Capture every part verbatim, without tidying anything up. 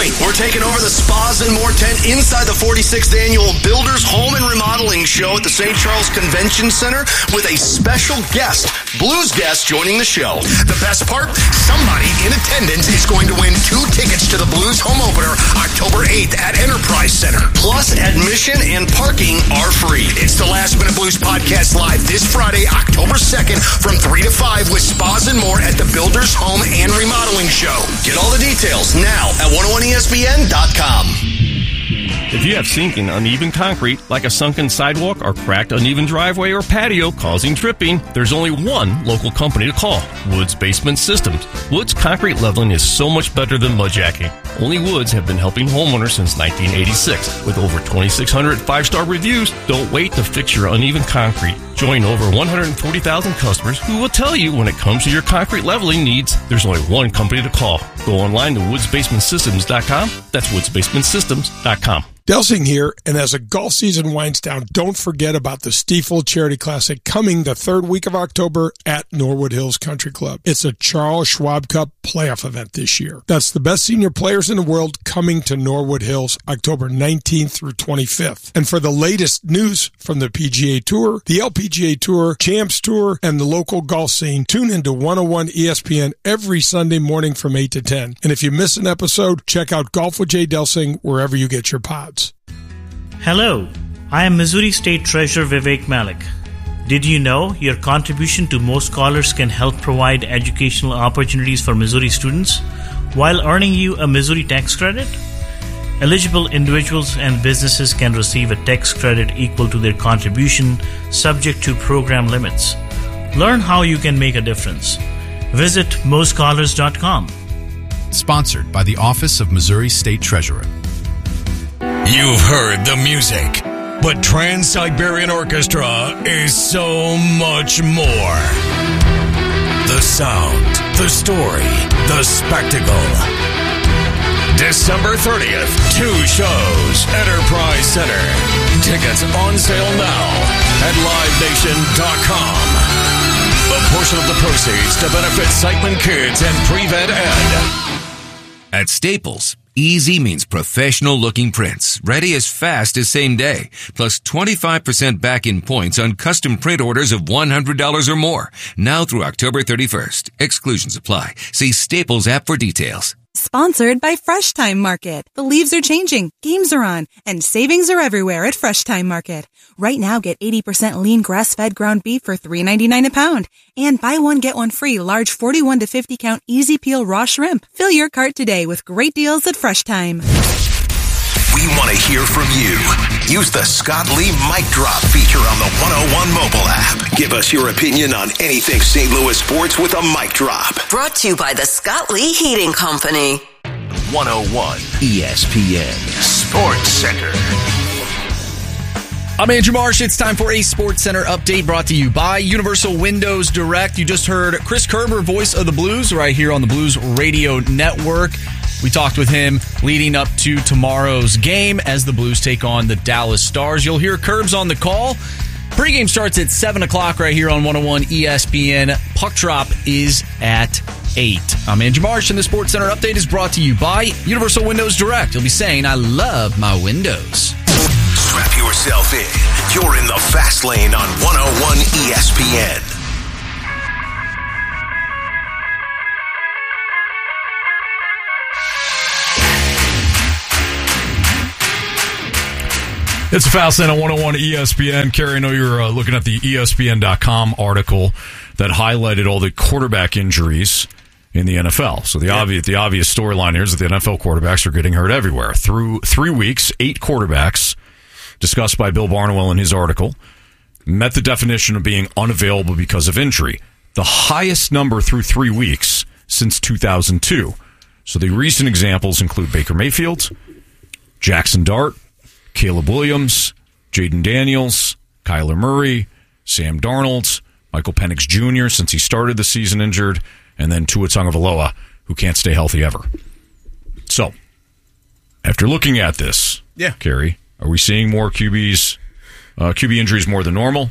right. We're taking over the Spas and More tent inside the forty-sixth Annual Builders Home and Remodeling Show at the Saint Charles Convention Center with a special guest, blues guest, joining the show. The best part? Somebody in attendance is going to win two tickets to the Blues Home Opener October eighth at Enterprise Center. Plus, admission and parking are free. It's the Last Minute Blues Podcast live this Friday, October second from three to five with Spas and More at the Builders Home and Remodeling Show. Get all the details now at one oh one E S P N dot com. If you have sinking, uneven concrete, like a sunken sidewalk or cracked, uneven driveway or patio causing tripping, there's only one local company to call, Woods Basement Systems. Woods Concrete Leveling is so much better than mudjacking. Only Woods have been helping homeowners since nineteen eighty-six. With over twenty-six hundred five-star reviews, don't wait to fix your uneven concrete. Join over one hundred forty thousand customers who will tell you when it comes to your concrete leveling needs, there's only one company to call. Go online to woods basement systems dot com. That's woods basement systems dot com. Delsing here, and as a golf season winds down, don't forget about the Stiefel Charity Classic coming the third week of October at Norwood Hills Country Club. It's a Charles Schwab Cup playoff event this year. That's the best senior players in the world coming to Norwood Hills October nineteenth through twenty-fifth. And for the latest news from the P G A Tour, the L P G A Tour, Champs Tour, and the local golf scene, tune into one oh one E S P N every Sunday morning from eight to ten. And if you miss an episode, check out Golf with Jay Delsing wherever you get your pods. Hello, I am Missouri State Treasurer Vivek Malik. Did you know your contribution to Mo Scholars can help provide educational opportunities for Missouri students while earning you a Missouri tax credit? Eligible individuals and businesses can receive a tax credit equal to their contribution, subject to program limits. Learn how you can make a difference. Visit mo scholars dot com. Sponsored by the Office of Missouri State Treasurer. You've heard the music, but Trans-Siberian Orchestra is so much more. The sound, the story, the spectacle. December thirtieth, two shows, Enterprise Center. Tickets on sale now at live nation dot com. A portion of the proceeds to benefit Sightman Kids and Pre-Vet Ed. At Staples, easy means professional-looking prints, ready as fast as same day, plus twenty-five percent back-in points on custom print orders of one hundred dollars or more, now through October thirty-first. Exclusions apply. See Staples app for details. Sponsored by Fresh Time Market. The leaves are changing, games are on, and savings are everywhere at Fresh Time Market. Right now, get eighty percent lean grass-fed ground beef for three ninety-nine a pound. And buy one, get one free large forty-one to fifty count easy peel raw shrimp. Fill your cart today with great deals at Fresh Time. We want to hear from you. Use the Scott Lee Mic Drop feature on the one oh one mobile app. Give us your opinion on anything Saint Louis sports with a mic drop. Brought to you by the Scott Lee Heating Company. one oh one E S P N Sports Center. I'm Andrew Marsh. It's time for a Sports Center update brought to you by Universal Windows Direct. You just heard Chris Kerber, voice of the Blues, right here on the Blues Radio Network. We talked with him leading up to tomorrow's game as the Blues take on the Dallas Stars. You'll hear Curbs on the call. Pregame starts at seven o'clock right here on one oh one E S P N. Puck drop is at eight. I'm Andrew Marsh, and the Sports Center update is brought to you by Universal Windows Direct. You'll be saying, I love my windows. Strap yourself in. You're in the fast lane on one oh one E S P N. It's a fast lane on one oh one E S P N. Kerry, I know you're uh, looking at the E S P N dot com article that highlighted all the quarterback injuries in the N F L. So the yeah. obvious the obvious storyline here is that the N F L quarterbacks are getting hurt everywhere. Through three weeks, eight quarterbacks, discussed by Bill Barnwell in his article, met the definition of being unavailable because of injury. The highest number through three weeks since two thousand two. So the recent examples include Baker Mayfield, Jackson Dart, Caleb Williams, Jaden Daniels, Kyler Murray, Sam Darnold, Michael Penix Junior since he started the season injured, and then Tua Tagovailoa, who can't stay healthy ever. So, after looking at this, yeah, Kerry, are we seeing more Q Bs, uh, Q B injuries more than normal? The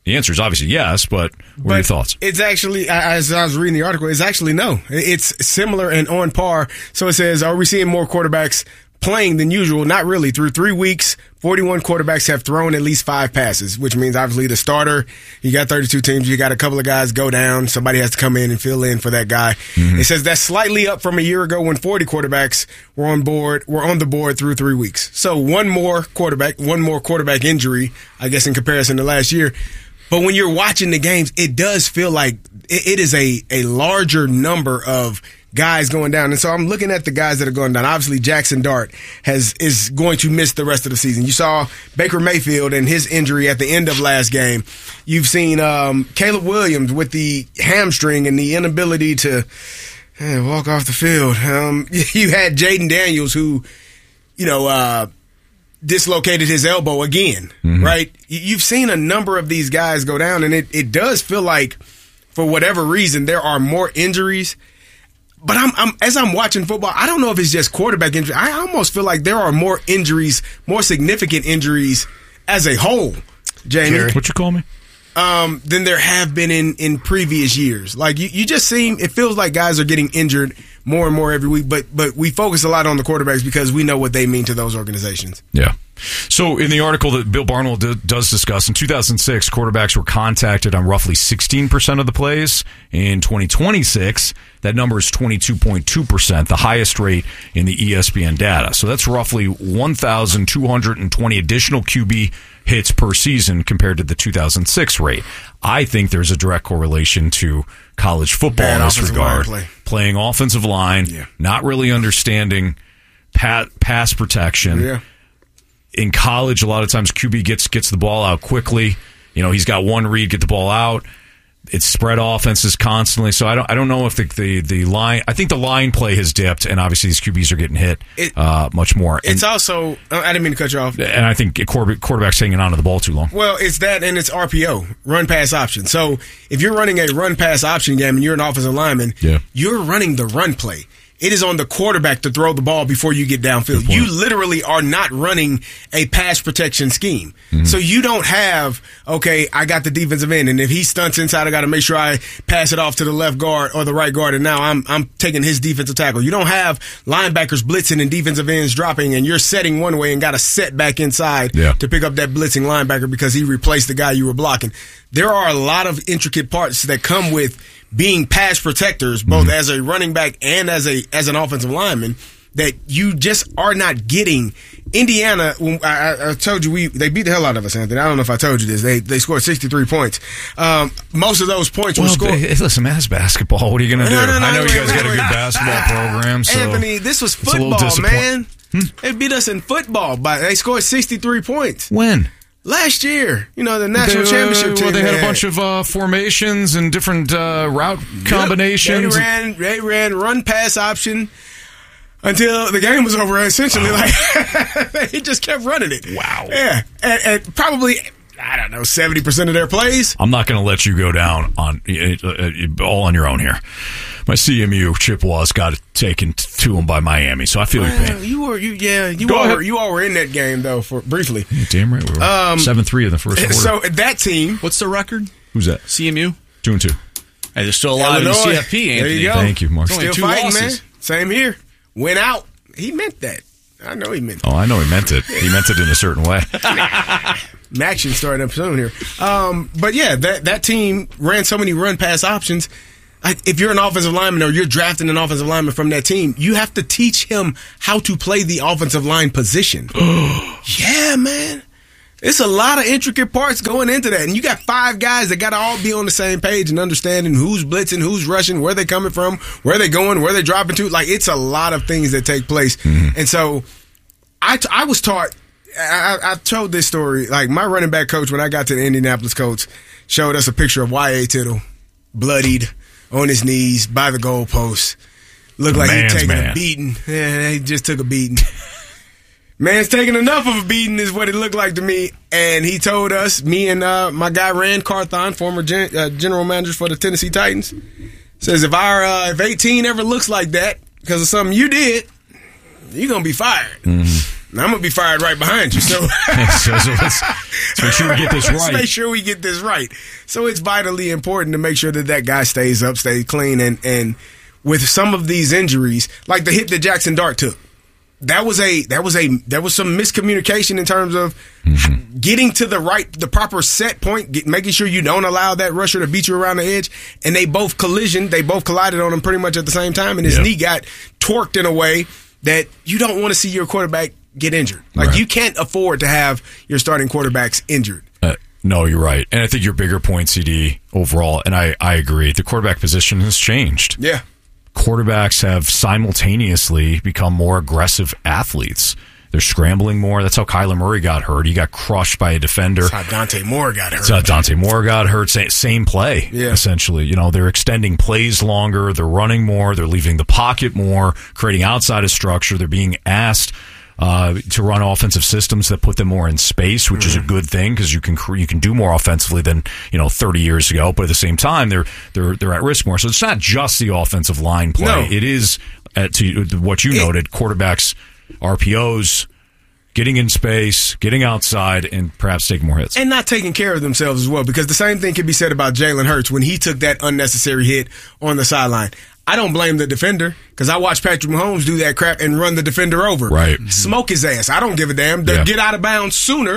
The answer is obviously yes, but what are your thoughts? It's actually, as I was reading the article, it's actually no. It's similar and on par. So it says, are we seeing more quarterbacks playing than usual? Not really. Through three weeks, forty-one quarterbacks have thrown at least five passes, which means obviously the starter, you got thirty-two teams, you got a couple of guys go down, somebody has to come in and fill in for that guy. Mm-hmm. It says that's slightly up from a year ago when forty quarterbacks were on board, were on the board through three weeks. So one more quarterback, one more quarterback injury, I guess, in comparison to last year. But when you're watching the games, it does feel like it, it is a, a larger number of guys going down. And so I'm looking at the guys that are going down. Obviously, Jackson Dart has is going to miss the rest of the season. You saw Baker Mayfield and his injury at the end of last game. You've seen um, Caleb Williams with the hamstring and the inability to eh, walk off the field. Um, you had Jaden Daniels who, you know, uh, dislocated his elbow again, mm-hmm. right? You've seen a number of these guys go down, and it, it does feel like, for whatever reason, there are more injuries. But I'm, I'm as I'm watching football, I don't know if it's just quarterback injury. I almost feel like there are more injuries, more significant injuries as a whole, Jamie. What you call me? Um, than there have been in, in previous years. Like, you, you just seem, it feels like guys are getting injured more and more every week, but but we focus a lot on the quarterbacks because we know what they mean to those organizations. Yeah. So in the article that Bill Barnwell do, does discuss, in two thousand six, quarterbacks were contacted on roughly sixteen percent of the plays. In twenty twenty-six, that number is twenty-two point two percent, the highest rate in the E S P N data. So that's roughly one thousand two hundred twenty additional Q B hits per season compared to the two thousand six rate. I think there's a direct correlation to college football Bad in this regard. Play. Playing offensive line, yeah. not really understanding pat, pass protection. Yeah. In college, a lot of times Q B gets gets the ball out quickly. You know, he's got one read, get the ball out. It's spread offenses constantly. So I don't I don't know if the the, the line I think the line play has dipped, and obviously these Q Bs are getting hit it, uh, much more. It's and, also I didn't mean to cut you off. And I think quarterback's hanging on to the ball too long. Well, it's that, and it's R P O, run pass option. So if you're running a run pass option game and you're an offensive lineman, yeah. you're running the run play. It is on the quarterback to throw the ball before you get downfield. You literally are not running a pass protection scheme. Mm-hmm. So you don't have, okay, I got the defensive end, and if he stunts inside, I got to make sure I pass it off to the left guard or the right guard, and now I'm I'm taking his defensive tackle. You don't have linebackers blitzing and defensive ends dropping, and you're setting one way and got to set back inside yeah. to pick up that blitzing linebacker because he replaced the guy you were blocking. There are a lot of intricate parts that come with being pass protectors, both mm-hmm. as a running back and as a as an offensive lineman, that you just are not getting. Indiana, when I, I told you we they beat the hell out of us, Anthony. I don't know if I told you this. They they scored sixty-three points. Um, most of those points well, were scored. Hey, listen, man, it's basketball. What are you going to do? No, no, no, I know wait, you guys wait, got a wait. good basketball program. So Anthony, this was football, man. Hmm? They beat us in football, but they scored sixty-three points. When? Last year, you know, the national they, championship uh, team. Well, they had, had a bunch of uh, formations and different uh, route yep. combinations. They ran, they ran run pass option until the game was over. Essentially, wow. like he just kept running it. Wow. Yeah, and, and probably I don't know seventy percent of their plays. I'm not going to let you go down on uh, uh, all on your own here. My C M U Chippewas got taken to them by Miami, so I feel well, your pain. You were, you yeah, you Go all ahead. were, you all were in that game though for briefly. Yeah, damn right, we were um, seven three in the first quarter. So that team, what's the record? Who's that? C M U Two and two. Hey, they're still alive in the C F P. Anthony. There you go. Thank you, Mark. Still two fighting, losses. man. Same here. Went out. He meant that. I know he meant that. Oh, I know he meant it. He meant it in a certain way. Action starting up soon here. Um, but yeah, that that team ran so many run pass options. If you're an offensive lineman or you're drafting an offensive lineman from that team, you have to teach him how to play the offensive line position. Yeah, man. It's a lot of intricate parts going into that. And you got five guys that got to all be on the same page and understanding who's blitzing, who's rushing, where they coming from, where they going, where they dropping to. Like, it's a lot of things that take place. Mm-hmm. And so I, t- I was taught, I, I told this story, like my running back coach, when I got to the Indianapolis Colts, showed us a picture of Y A. Tittle, bloodied, on his knees by the goalpost. Looked like he'd taken man. a beating. Yeah, he just took a beating. Man's taking enough of a beating is what it looked like to me. And he told us, me and uh, my guy Rand Carthon, former gen- uh, general manager for the Tennessee Titans, says if our uh, if eighteen ever looks like that because of something you did, you're gonna be fired. Mm-hmm. I'm going to be fired right behind you. So, so, so let's, let's make sure we get this right. Let's make sure we get this right. So it's vitally important to make sure that that guy stays up, stays clean. And, and with some of these injuries, like the hit that Jackson Dart took, that was a that was a there was some miscommunication in terms of mm-hmm. getting to the right, the proper set point, get, making sure you don't allow that rusher to beat you around the edge. And they both collisioned, they both collided on him pretty much at the same time, and his yep. knee got torqued in a way that you don't want to see your quarterback get injured. Like right. you can't afford to have your starting quarterbacks injured. Uh, no, you're right, and I think your bigger point, C D, overall, and I I agree, the quarterback position has changed. Yeah. Quarterbacks have simultaneously become more aggressive athletes. They're scrambling more. That's how Kyler Murray got hurt. He got crushed by a defender. That's how Dante Moore got hurt. That's how Dante Moore got hurt. Same play, yeah. essentially. You know, they're extending plays longer. They're running more. They're leaving the pocket more, creating outside of structure. They're being asked uh, to run offensive systems that put them more in space, which mm-hmm. is a good thing because you can you can do more offensively than you know thirty years ago. But at the same time, they're they're they're at risk more. So it's not just the offensive line play. No. It is uh, to what you it, noted, quarterbacks, R P Os, getting in space, getting outside, and perhaps taking more hits. And not taking care of themselves as well, because the same thing can be said about Jalen Hurts when he took that unnecessary hit on the sideline. I don't blame the defender, because I watched Patrick Mahomes do that crap and run the defender over. Right. Smoke his ass. I don't give a damn. Yeah. Get out of bounds sooner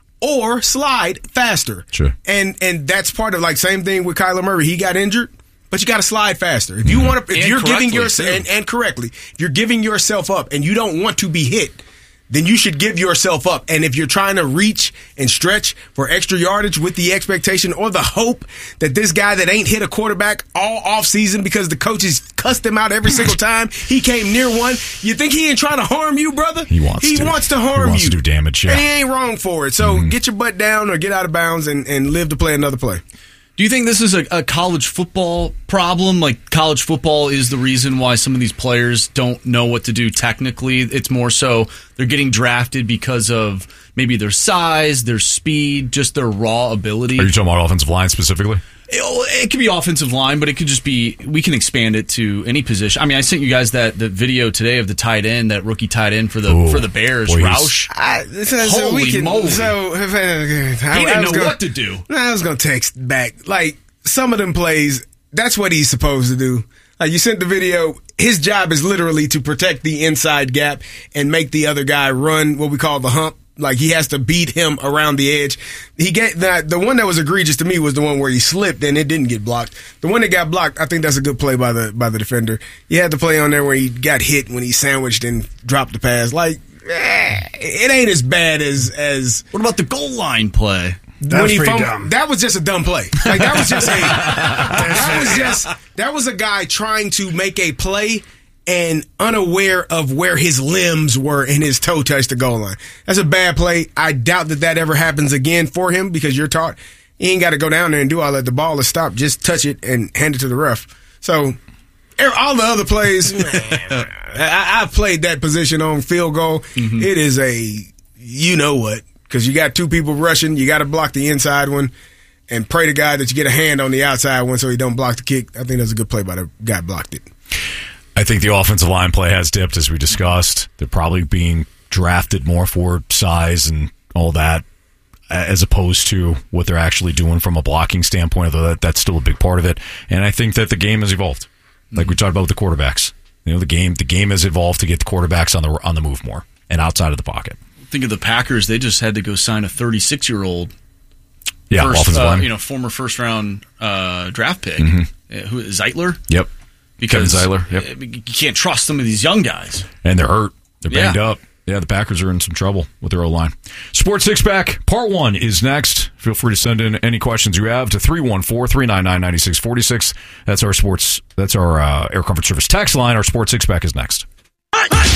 or slide faster. Sure. And and that's part of, like, same thing with Kyler Murray. He got injured, but you got to slide faster. If you mm-hmm. want to, if and you're giving yourself, and, and correctly, if you're giving yourself up and you don't want to be hit, then you should give yourself up. And if you're trying to reach and stretch for extra yardage with the expectation or the hope that this guy that ain't hit a quarterback all offseason because the coaches cussed him out every single time he came near one, you think he ain't trying to harm you, brother? He wants he to. He wants to harm he wants you. to do damage, yeah. And he ain't wrong for it. So mm-hmm. get your butt down or get out of bounds and, and live to play another play. Do you think this is a, a college football problem? Like, college football is the reason why some of these players don't know what to do technically. It's more so they're getting drafted because of maybe their size, their speed, just their raw ability. Are you talking about offensive line specifically? It, it could be offensive line, but it could just be, we can expand it to any position. I mean, I sent you guys that the video today of the tight end, that rookie tight end for the Ooh, for the Bears, boy, Roush. I, so, so Holy we can, moly. So, I, he didn't know gonna, what to do. I was going to text back. Like, some of them plays, that's what he's supposed to do. Like, you sent the video, his job is literally to protect the inside gap and make the other guy run what we call the hump. Like, he has to beat him around the edge. He get the, the one that was egregious to me was the one where he slipped and it didn't get blocked. The one that got blocked, I think that's a good play by the by the defender. He had the play on there where he got hit when he sandwiched and dropped the pass. Like, eh, it ain't as bad as as. What about the goal line play? That was pretty dumb. That was just a dumb play. Like, that was just a that was just that was a guy trying to make a play and unaware of where his limbs were and his toe touched the goal line. That's a bad play. I doubt that that ever happens again for him, because you're taught you ain't got to go down there and do all that. The ball is stopped. Just touch it and hand it to the ref. So all the other plays, man, I, I've played that position on field goal. Mm-hmm. It is a you know what, because you got two people rushing. You got to block the inside one and pray to God that you get a hand on the outside one so he don't block the kick. I think that's a good play by the guy blocked it. I think the offensive line play has dipped, as we discussed. They're probably being drafted more for size and all that, as opposed to what they're actually doing from a blocking standpoint, although that, that's still a big part of it. And I think that the game has evolved, like we talked about with the quarterbacks. You know, the game the game has evolved to get the quarterbacks on the on the move more and outside of the pocket. Think of the Packers; they just had to go sign a thirty-six-year-old, yeah, first, offensive uh, line, you know, former first-round uh, draft pick, mm-hmm. uh, who is Zeitler? Yep. Because Kevin Zeitler, yep. You can't trust some of these young guys. And they're hurt. They're banged yeah. up. Yeah, the Packers are in some trouble with their O-line. Sports Six Pack, Part one is next. Feel free to send in any questions you have to three one four, three nine nine, nine six four six. That's our sports, that's our uh, Air Comfort Service text line. Our Sports Six Pack is next.